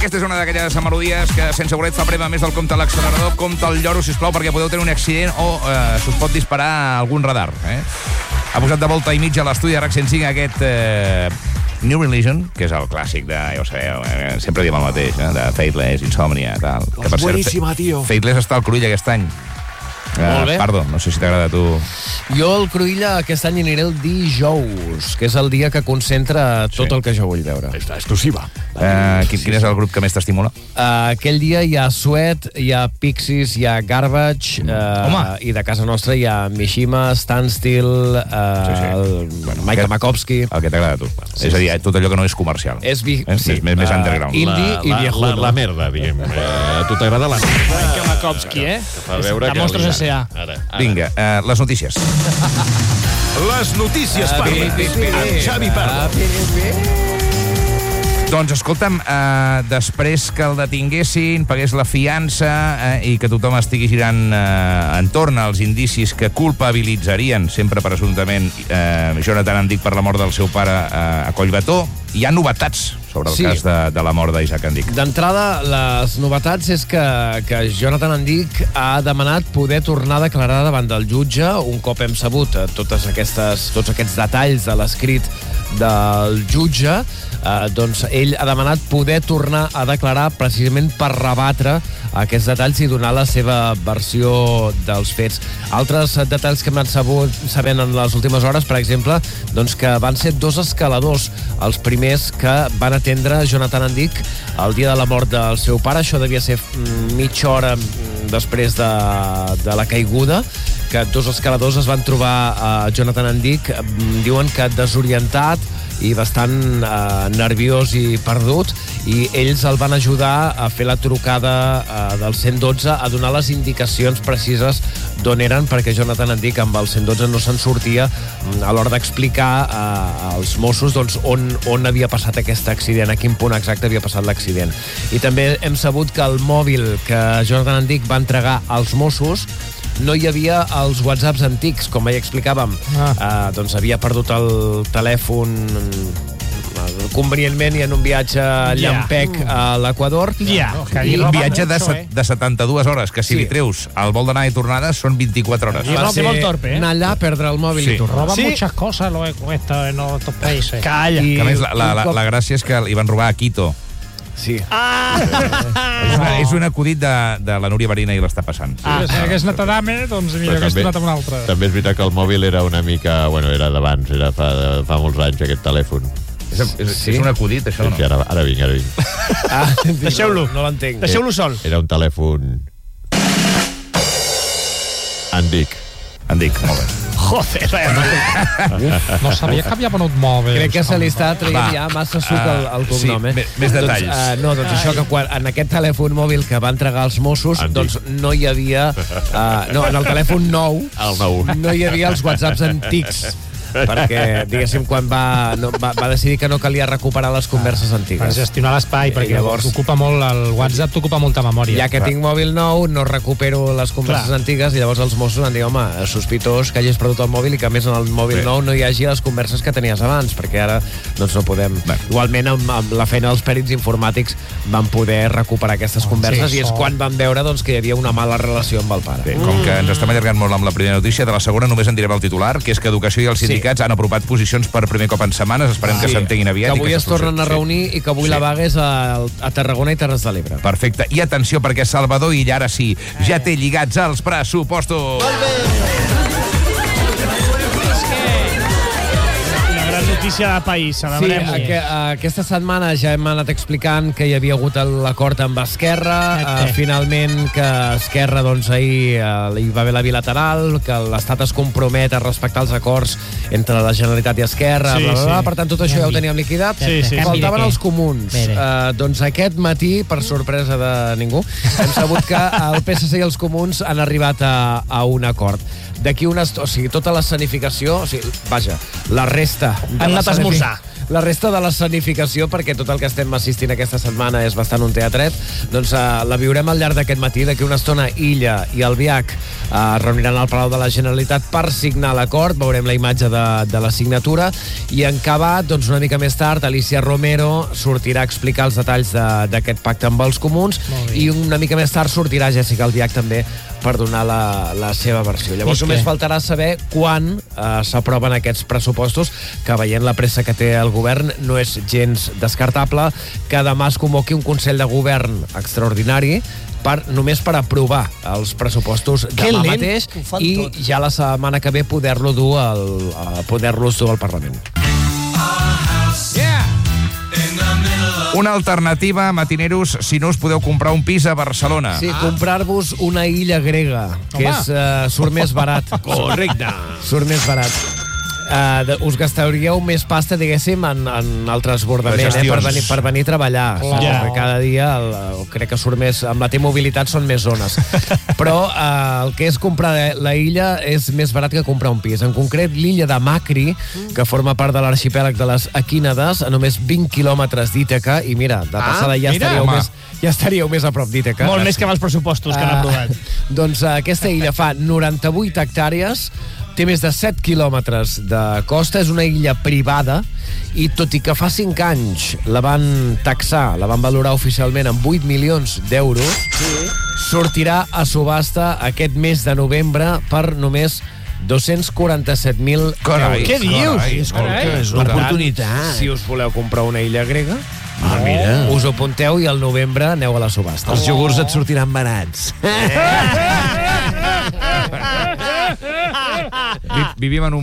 Aquesta és una d'aquelles melodies que sense voler et fa prémer més del compte a l'accelerador. Compte el lloro, sisplau, perquè podeu tenir un accident o s'us pot disparar algun radar. Ha posat de volta i mitja a l'estudi de RAC 105 aquest New Religion, que és el clàssic de, ja ho sabeu, sempre diem el mateix, de Faithless, Insomnia, tal. Que per bueníssima, tio. Faithless està al Cruïlla aquest any. Molt bé. Pardo, no sé si t'agrada a tu. Jo al Cruïlla aquest any aniré el dijous, que és el dia que concentra tot el que jo vull veure. Està exclusiva. Quin és el grup que més t'estimula? Aquell dia hi ha Sweat, hi ha Pixies, hi ha Garbage, i de casa nostra hi ha Mishima, Standstill, Mike Makovsky. El que t'agrada a tu. És a dir, tot allò que no és comercial. És més underground. Indie i viejuno. La merda, diguem. A tu t'agrada la merda. Mike Makovsky, De Monstros S.A. Vinga, les notícies. Les notícies parlen amb Xavi Pardo. Doncs escolta'm, després que el detinguessin, pagués la fiança i que tothom estigui girant entorn als indicis que culpabilitzarien, sempre presumptament, Jonathan Andic per la mort del seu pare a Collbató, hi ha novetats sobre el cas de la mort d'Isaac Andic. D'entrada, les novetats és que Jonathan Andic ha demanat poder tornar a declarar davant del jutge un cop hem sabut tots aquests detalls de l'escrit del jutge. Doncs ell ha demanat poder tornar a declarar precisament per rebatre aquests detalls i donar la seva versió dels fets. Altres detalls que hem anat sabent en les últimes hores, per exemple, doncs que van ser 2 escaladors els primers que van atendre Jonathan Andic el dia de la mort del seu pare. Això devia ser mitja hora després de la caiguda, que 2 escaladors es van trobar a Jonathan Andic, diuen que desorientat i bastant nerviós i perdut, i ells el van ajudar a fer la trucada del 112, a donar les indicacions precises d'on eren, perquè Jonathan Andic amb el 112 no se'n sortia a l'hora d'explicar als Mossos doncs, on havia passat aquest accident, a quin punt exacte havia passat l'accident. I també hem sabut que el mòbil que Jonathan Andic va entregar als Mossos no hi havia els whatsapps antics, com ja explicàvem. Doncs havia perdut el telèfon convenientment i en un viatge llampec a l'Equador. Un viatge de 72 hores, que si li treus el vol d'anar i tornada són 24 hores. Va ser molt torpe, anar allà, perdre el mòbil i tornar. Roban muchas cosas en estos países. Calla. Que a més, la gràcia és que li van robar a Quito. Sí. És un acudit de la Núria Barina i l'està passant. Si hagués anat a Dame, doncs millor hagués anat amb un altre. També és veritat que el mòbil era una mica... Bueno, era d'abans, era fa molts anys, aquest telèfon. És un acudit, això, no? Sí, ara vinc. Deixeu-lo. No l'entenc. Deixeu-lo sol. Era un telèfon... Andic, molt bé. Joder, No sabia que havia venut mòbils. Crec que se li està traient ja massa suc al cognom, Més detalls. Doncs això, que quan en aquest telèfon mòbil que va entregar als Mossos, doncs no hi havia... No, en el telèfon nou no hi havia els whatsapps antics, perquè, diguéssim, quan va decidir que no calia recuperar les converses Per antigues. gestionar l'espai, perquè llavors ocupa molt, el WhatsApp t'ocupa molta memòria. Ja que tinc mòbil nou, no recupero les converses antigues, i llavors els Mossos van dir, home, sospitós que hagis perdut el mòbil i que a més en el mòbil nou no hi hagi les converses que tenies abans, perquè ara doncs no podem. Igualment, amb la feina dels pèrits informàtics van poder recuperar aquestes converses, i és quan van veure doncs, que hi havia una mala relació amb el pare. Bé, com que ens estem allargant molt amb la primera notícia, de la segona només en direm el titular, que és que Educació i els sindicats han apropat posicions per primer cop en setmanes. Esperem que s'entenguin aviat. Que avui es tornen a reunir i que avui la vaga és a Tarragona i Terres de l'Ebre. Perfecte. I atenció, perquè Salvador Illa ara sí, ja té lligats els pressupostos. notícia de país, celebrem-ho. Sí, aquesta setmana ja hem anat explicant que hi havia hagut l'acord amb Esquerra, finalment que Esquerra, doncs, ahir hi va haver la bilateral, que l'Estat es compromet a respectar els acords entre la Generalitat i Esquerra, bla, bla, bla. Per tant, tot això ja ho teníem liquidat. Faltaven els comuns. Doncs aquest matí, per sorpresa de ningú, hem sabut que el PSC i els comuns han arribat a un acord. D'aquí una... O sigui, tota l'escenificació... O sigui, vaja, la resta... Han anat a esmorzar. la resta de l'escenificació, perquè tot el que estem assistint aquesta setmana és bastant un teatret, doncs la viurem al llarg d'aquest matí. D'aquí una estona Illa i Albiach es reuniran al Palau de la Generalitat per signar l'acord. Veurem la imatge de la signatura. I en acabat, doncs una mica més tard, Alicia Romero sortirà a explicar els detalls d'aquest pacte amb els comuns, i una mica més tard sortirà Jessica Albiach també per donar la seva versió. Llavors només faltarà saber quan s'aproven aquests pressupostos, que veient la pressa que té el govern no és gens descartable que demà es convoqui un Consell de Govern extraordinari només per aprovar els pressupostos demà mateix i ja la setmana que ve poder-los dur al Parlament. Una alternativa, matineros, si no us podeu comprar un pis a Barcelona. Sí, comprar-vos una illa grega, que surt més barat. Correcte. Surt més barat. Us gastaríeu més pasta, diguéssim, en el transbordament, per venir a treballar. Cada dia crec que surt més... Amb la T-mobilitat són més zones. Però el que és comprar la illa és més barat que comprar un pis. En concret, l'illa de Macri, que forma part de l'arxipèlag de les Equínades, a només 20 quilòmetres d'Ítaca, i mira, de passada ja estaríeu més a prop d'Ítaca. Molt més que amb els pressupostos que han aprovat. Doncs aquesta illa fa 98 hectàrees, té més de 7 quilòmetres de costa, és una illa privada, i tot i que fa 5 anys la van taxar, la van valorar oficialment amb 8 milions d'euros, sortirà a subhasta aquest mes de novembre per només 247.000 euros. Què dius? És una oportunitat. Si us voleu comprar una illa grega, us ho apunteu i al novembre aneu a la subhasta. Els iogurts et sortiran barats. Vivim en un